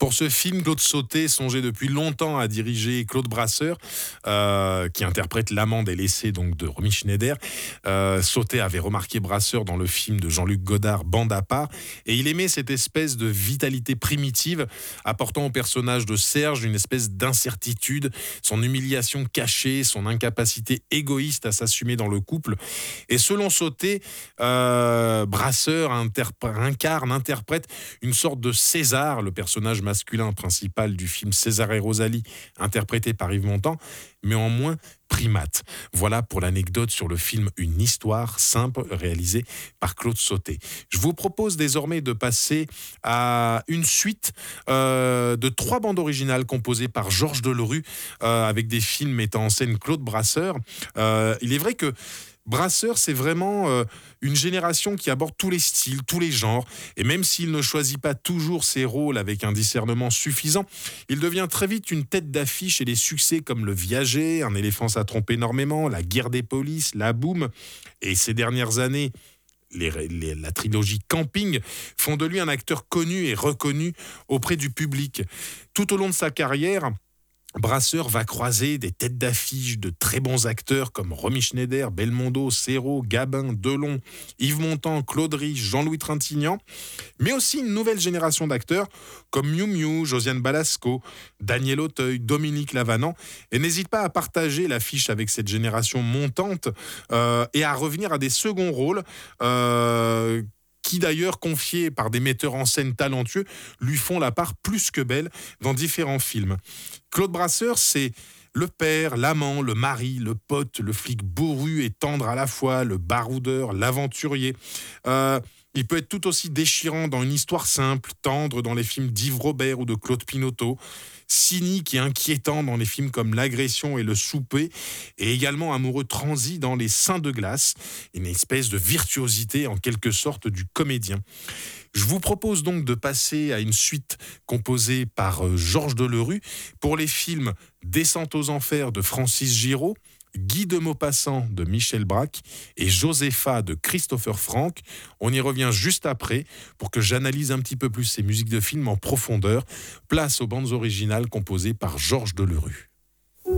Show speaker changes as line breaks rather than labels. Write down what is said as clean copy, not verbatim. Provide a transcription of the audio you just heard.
Pour ce film, Claude Sautet songeait depuis longtemps à diriger Claude Brasseur, qui interprète l'amant délaissé donc de Romy Schneider. Sautet avait remarqué Brasseur dans le film de Jean-Luc Godard, Bande à part, et il aimait cette espèce de vitalité primitive, apportant au personnage de Serge une espèce d'incertitude, son humiliation cachée, son incapacité égoïste à s'assumer dans le couple. Et selon Sautet, Brasseur interprète une sorte de César, le personnage masculin principal du film César et Rosalie, interprété par Yves Montand, mais en moins primate. Voilà pour l'anecdote sur le film Une histoire simple, réalisé par Claude Sautet. Je vous propose désormais de passer à une suite de 3 bandes originales composées par Georges Delerue, avec des films mettant en scène Claude Brasseur. Il est vrai que Brasseur, c'est vraiment une génération qui aborde tous les styles, tous les genres, et même s'il ne choisit pas toujours ses rôles avec un discernement suffisant, il devient très vite une tête d'affiche et des succès comme Le Viager, Un éléphant ça trompe énormément, La guerre des polices, La Boum, et ces dernières années, la trilogie Camping font de lui un acteur connu et reconnu auprès du public. Tout au long de sa carrière, Brasseur va croiser des têtes d'affiche de très bons acteurs comme Romy Schneider, Belmondo, Serrault, Gabin, Delon, Yves Montand, Claude Rich, Jean-Louis Trintignant, mais aussi une nouvelle génération d'acteurs comme Miu Miu, Josiane Balasco, Daniel Auteuil, Dominique Lavanant, et n'hésite pas à partager l'affiche avec cette génération montante et à revenir à des seconds rôles qui d'ailleurs, confiés par des metteurs en scène talentueux, lui font la part plus que belle dans différents films. Claude Brasseur, c'est le père, l'amant, le mari, le pote, le flic bourru et tendre à la fois, le baroudeur, l'aventurier. Il peut être tout aussi déchirant dans une histoire simple, tendre dans les films d'Yves Robert ou de Claude Pinoteau, cynique et inquiétant dans les films comme L'agression et Le souper, et également amoureux transi dans Les seins de glace, une espèce de virtuosité en quelque sorte du comédien. Je vous propose donc de passer à une suite composée par Georges Delerue pour les films Descente aux enfers de Francis Giraud, Guy de Maupassant de Michel Braque et Josépha de Christopher Frank. On y revient juste après pour que j'analyse un petit peu plus ces musiques de films en profondeur. Place aux bandes originales composées par Georges Delerue.